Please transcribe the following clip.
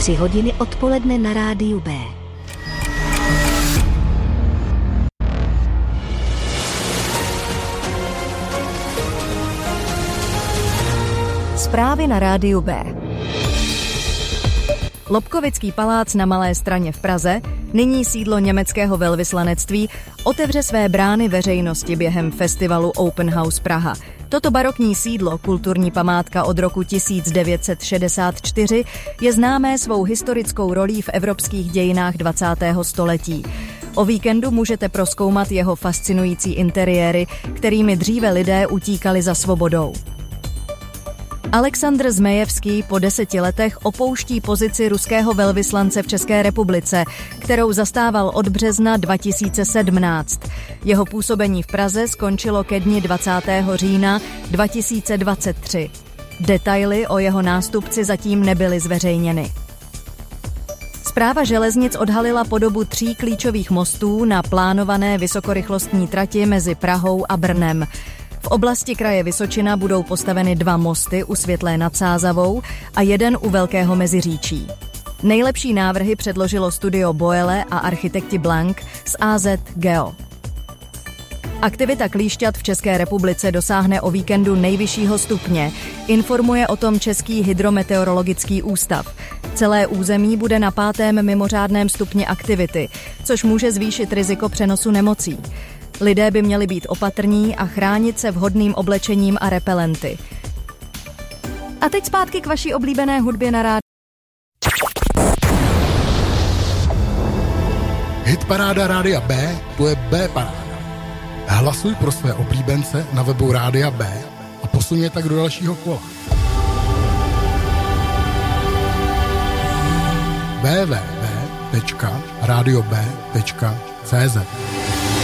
3 hodiny odpoledne na rádiu B. Zprávy na rádiu B. Lobkovický palác na Malé Straně v Praze, nyní sídlo německého velvyslanectví, otevře své brány veřejnosti během festivalu Open House Praha. Toto barokní sídlo, kulturní památka od roku 1964, je známé svou historickou rolí v evropských dějinách 20. století. O víkendu můžete prozkoumat jeho fascinující interiéry, kterými dříve lidé utíkali za svobodou. Alexandr Zmejevský po 10 letech opouští pozici ruského velvyslance v České republice, kterou zastával od března 2017. Jeho působení v Praze skončilo ke dni 20. října 2023. Detaily o jeho nástupci zatím nebyly zveřejněny. Správa železnic odhalila podobu 3 klíčových mostů na plánované vysokorychlostní trati mezi Prahou a Brnem. V oblasti kraje Vysočina budou postaveny 2 mosty u Světlé nad Sázavou a 1 u Velkého Meziříčí. Nejlepší návrhy předložilo studio Boele a architekti Blank z AZ Geo. Aktivita klíšťat v České republice dosáhne o víkendu nejvyššího stupně, informuje o tom Český hydrometeorologický ústav. Celé území bude na 5. mimořádném stupni aktivity, což může zvýšit riziko přenosu nemocí. Lidé by měli být opatrní a chránit se vhodným oblečením a repelenty. A teď zpátky k vaší oblíbené hudbě na rádiu. Hitparáda Rádia B, to je B-paráda. Hlasuj pro své oblíbence na webu Rádia B a posuň je tak do dalšího kola. www.radiob.cz